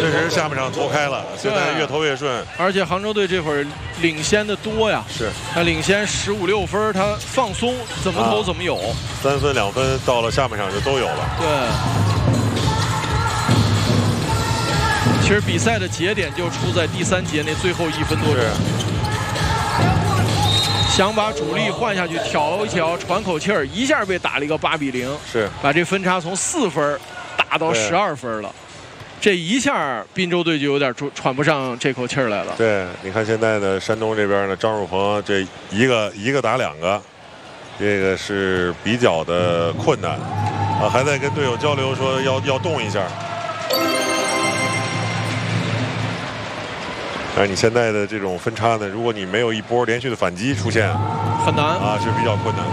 确实下半场投开了，现在越投越顺。 而且杭州队这会儿领先的多呀， 是他领先15、16分，他放松，怎么投怎么有。 3分2分到了下半场就都有了。 对。其实比赛的节点就出在第3节那最后1分多钟。想把主力换下去调一调，喘口气儿，一下被打了一个8比0， 是把这分差从4分打到12分了。这一下滨州队就有点喘不上这口气儿来了。 对，你看现在的山东这边呢，张汝鹏这一个打2个，这个是比较的困难啊，还在跟队友交流说要动一下。但是你现在的这种分差呢，如果你没有一波连续的反击出现， 很难啊，是比较困难。